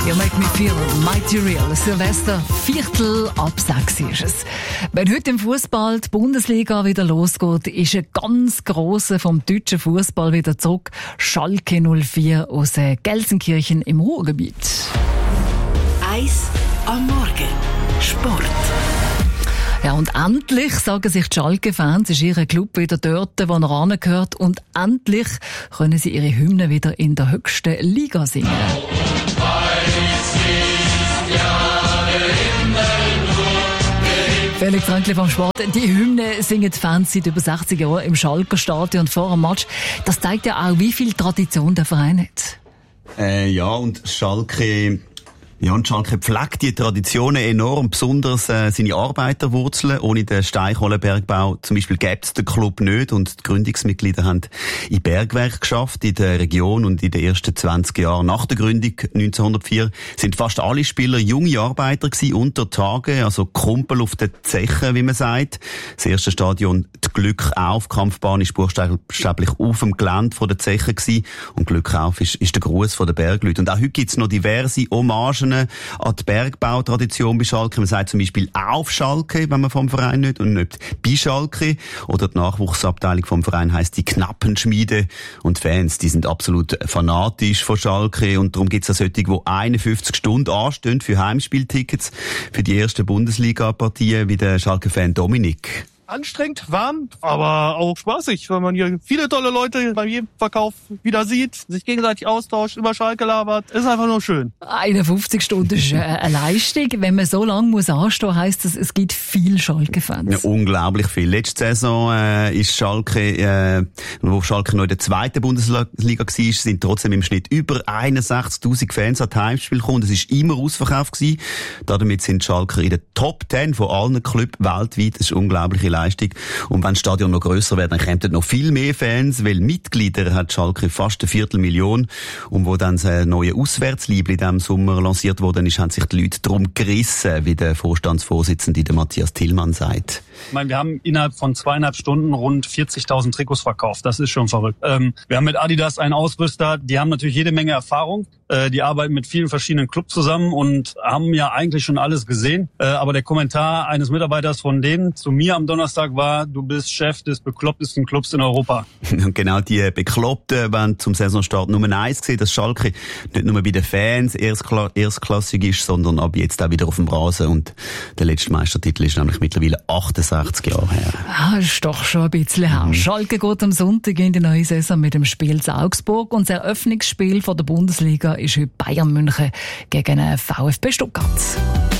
You make me feel mighty real. Silvester, 5:45 ist es. Wenn heute im Fußball die Bundesliga wieder losgeht, ist ein ganz grosser vom deutschen Fußball wieder zurück. Schalke 04 aus Gelsenkirchen im Ruhrgebiet. Eis am Morgen. Sport. Ja, und endlich, sagen sich die Schalke-Fans, ist ihr Club wieder dort, wo er angehört. Und endlich können sie ihre Hymne wieder in der höchsten Liga singen. Felix Frankli vom Sport. Die Hymne singen die Fans seit über 60 Jahren im Schalker Stadion vor dem Match. Das zeigt ja auch, wie viel Tradition der Verein hat. Und Schalke pflegt die Traditionen enorm, besonders seine Arbeiterwurzeln. Ohne den Steinkohlenbergbau zum Beispiel gäbe es den Club nicht, und die Gründungsmitglieder haben in Bergwerk geschafft in der Region, und in den ersten 20 Jahren nach der Gründung 1904 sind fast alle Spieler junge Arbeiter gewesen, unter Tage, also Kumpel auf den Zechen, wie man sagt. Das erste Stadion, die Glückauf-Kampfbahn, ist buchstäblich auf dem Gelände von der Zechen gewesen, und Glückauf ist der Gruß von den Bergleuten. Und auch heute gibt es noch diverse Hommagen an die Bergbautradition bei Schalke. Man sagt zum Beispiel auf Schalke, wenn man vom Verein nicht, und nicht bei Schalke. Oder die Nachwuchsabteilung vom Verein heisst die Knappenschmiede. Und Fans, die sind absolut fanatisch von Schalke. Und darum gibt es auch solche, die 51 Stunden anstehen für Heimspieltickets für die ersten Bundesliga-Partien, wie der Schalke-Fan Dominik. Anstrengend, warm, aber auch spaßig, weil man hier viele tolle Leute bei jedem Verkauf wieder sieht, sich gegenseitig austauscht, über Schalke labert. Ist einfach nur schön. 51 Stunden ist eine Leistung. Wenn man so lange anstehen muss, heisst das, es gibt viele Schalke-Fans. Ja, unglaublich viel. Letzte Saison ist Schalke, wo Schalke noch in der zweiten Bundesliga war, sind trotzdem im Schnitt über 61'000 Fans an die Heimspiele gekommen. Das war immer ausverkauft gewesen. Damit sind Schalker in der Top 10 von allen Clubs weltweit. Das ist eine unglaubliche Leistung. Und wenn das Stadion noch grösser wird, dann kämen noch viel mehr Fans, weil Mitglieder hat Schalke fast 250.000. Und wo dann das neue Auswärtsliebli in diesem Sommer lanciert worden ist, haben sich die Leute darum gerissen, wie der Vorstandsvorsitzende, der Matthias Tillmann, sagt. Ich meine, wir haben innerhalb von 2,5 Stunden rund 40.000 Trikots verkauft. Das ist schon verrückt. Wir haben mit Adidas einen Ausrüster, die haben natürlich jede Menge Erfahrung. Die arbeiten mit vielen verschiedenen Clubs zusammen und haben ja eigentlich schon alles gesehen. Aber der Kommentar eines Mitarbeiters von denen zu mir am Donnerstag war: Du bist Chef des beklopptesten Clubs in Europa. Und genau die Bekloppten wollen zum Saisonstart Nummer 1 sehen, dass Schalke nicht nur bei den Fans erstklassig ist, sondern ab jetzt auch wieder auf dem Rasen. Und der letzte Meistertitel ist nämlich mittlerweile 68 Jahre her. Ah, ist doch schon ein bisschen her. Schalke geht am Sonntag in die neue Saison mit dem Spiel zu Augsburg, und das Eröffnungsspiel von der Bundesliga ist heute Bayern München gegen VfB Stuttgart.